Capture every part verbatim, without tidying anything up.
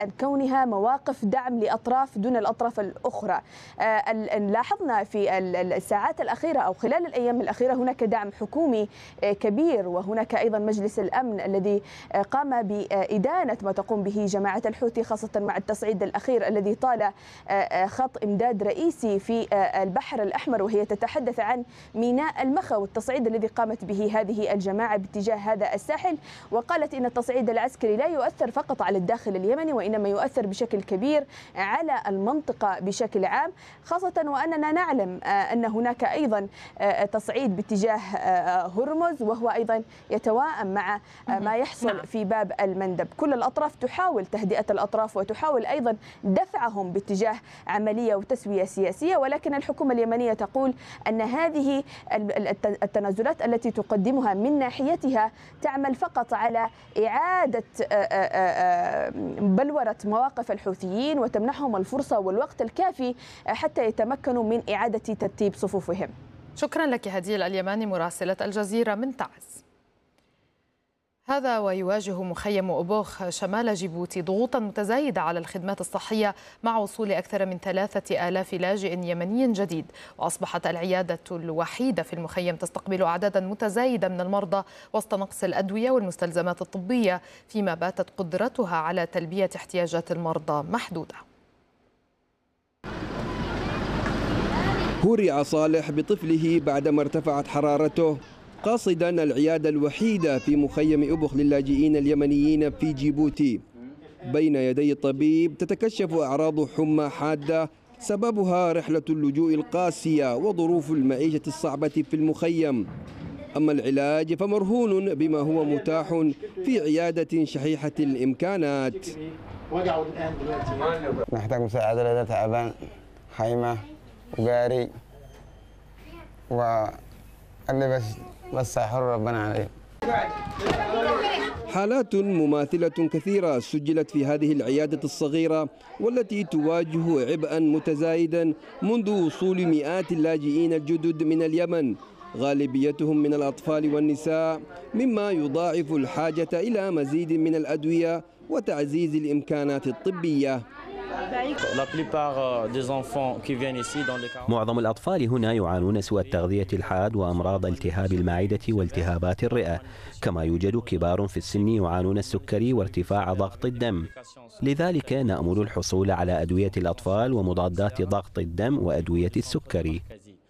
كونها مواقف دعم لأطراف دون الأطراف الأخرى. لاحظنا في الساعات الأخيرة أو خلال الأيام الأخيرة هناك دعم حكومي كبير، وهناك أيضا مجلس الأمن الذي قام بإدانة ما تقوم به جماعة الحوثي، خاصة مع التصعيد الأخير الذي طال خط إمداد رئيسي في البحر الأحمر، وهي تتحدث عن ميناء المخا والتصعيد الذي قامت به هذه الجماعة باتجاه هذا الساحل. وقالت إن التصعيد العسكري لا يؤثر فقط على الداخل اليمني، وإنما يؤثر بشكل كبير على المنطقة بشكل عام، خاصة وأننا نعلم أن هناك أيضا تصعيد باتجاه هرمز، وهو أيضا يتواءم مع ما يحصل في باب المندب. كل الأطراف تحاول تهدئة الأطراف وتحاول أيضا دفعهم باتجاه عملية وتسوية سياسية، ولكن الحكومة اليمنية تقول أن هذه التنازلات التي تقدمها من ناحيتها تعمل فقط على إعادة بلورة مواقف الحوثيين وتمنحهم الفرصة والوقت الكافي حتى يتمكنوا من إعادة ترتيب صفوفهم. شكرا لك هديل اليماني مراسلة الجزيرة من تعز. هذا ويواجه مخيم أبوخ شمال جيبوتي ضغوطا متزايدة على الخدمات الصحية مع وصول أكثر من ثلاثة آلاف لاجئ يمني جديد، وأصبحت العيادة الوحيدة في المخيم تستقبل أعدادا متزايدة من المرضى وسط نقص الأدوية والمستلزمات الطبية، فيما باتت قدرتها على تلبية احتياجات المرضى محدودة. هورع صالح بطفله بعدما ارتفعت حرارته قاصدا العيادة الوحيدة في مخيم أبوخ للاجئين اليمنيين في جيبوتي. بين يدي الطبيب تتكشف أعراض حمى حادة سببها رحلة اللجوء القاسية وظروف المعيشة الصعبة في المخيم. أما العلاج فمرهون بما هو متاح في عيادة شحيحة الإمكانات. نحتاج مساعدة لدى تعبان، خيمة وقاري واللي بس بس حر ربنا عليه. حالات مماثلة كثيرة سجلت في هذه العيادة الصغيرة والتي تواجه عبئا متزايدا منذ وصول مئات اللاجئين الجدد من اليمن، غالبيتهم من الأطفال والنساء، مما يضاعف الحاجة إلى مزيد من الأدوية وتعزيز الإمكانات الطبية. معظم الأطفال هنا يعانون سوء التغذية الحاد وأمراض التهاب المعدة والتهابات الرئة، كما يوجد كبار في السن يعانون السكري وارتفاع ضغط الدم. لذلك نأمل الحصول على أدوية الأطفال ومضادات ضغط الدم وأدوية السكري.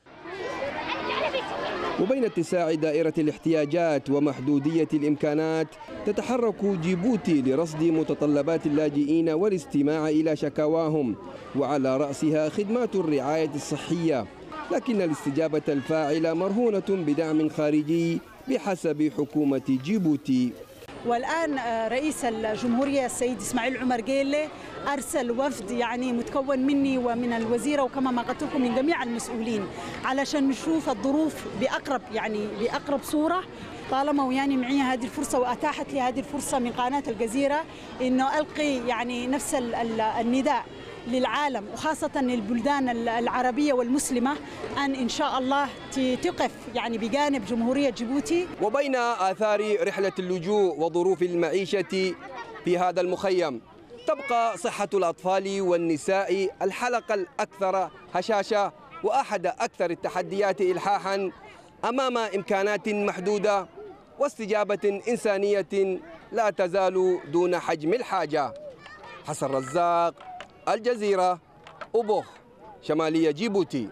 وبين اتساع دائرة الاحتياجات ومحدودية الإمكانات تتحرك جيبوتي لرصد متطلبات اللاجئين والاستماع إلى شكاواهم، وعلى رأسها خدمات الرعاية الصحية، لكن الاستجابة الفاعلة مرهونة بدعم خارجي بحسب حكومة جيبوتي. والآن رئيس الجمهورية السيد إسماعيل عمر جيلة أرسل وفد يعني متكون مني ومن الوزيرة وكما ما قلت لكم من جميع المسؤولين علشان نشوف الظروف بأقرب يعني بأقرب صورة. طالما وياني معي هذه الفرصة وأتاحت لي هذه الفرصة من قناة الجزيرة إنه ألقي يعني نفس النداء للعالم وخاصة للبلدان العربية والمسلمة أن إن شاء الله تقف يعني بجانب جمهورية جيبوتي. وبين آثار رحلة اللجوء وظروف المعيشة في هذا المخيم تبقى صحة الأطفال والنساء الحلقة الأكثر هشاشة وأحد أكثر التحديات إلحاحا أمام إمكانات محدودة واستجابة إنسانية لا تزال دون حجم الحاجة. حسن رزاق، الجزيرة، أبوخ، شمالية جيبوتي.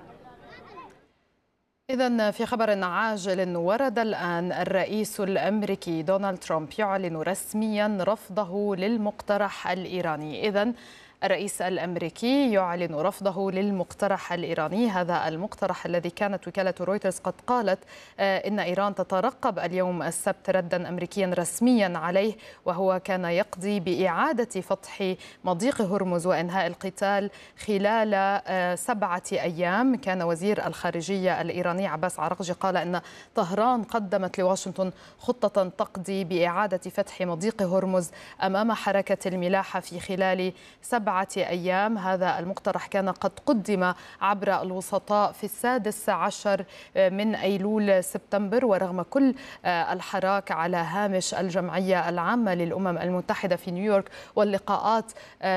إذن في خبر عاجل، ورد الآن الرئيس الأمريكي دونالد ترامب يعلن رسميا رفضه للمقترح الإيراني. إذن الرئيس الأمريكي يعلن رفضه للمقترح الإيراني، هذا المقترح الذي كانت وكالة رويترز قد قالت إن إيران تترقب اليوم السبت ردا أمريكيا رسميا عليه، وهو كان يقضي بإعادة فتح مضيق هرمز وإنهاء القتال خلال سبعة أيام. كان وزير الخارجية الإيراني عباس عراقجي قال إن طهران قدمت لواشنطن خطة تقضي بإعادة فتح مضيق هرمز أمام حركة الملاحة في خلال سبعة أيام. هذا المقترح كان قد قدم عبر الوسطاء في السادس عشر من أيلول سبتمبر، ورغم كل الحراك على هامش الجمعية العامة للأمم المتحدة في نيويورك واللقاءات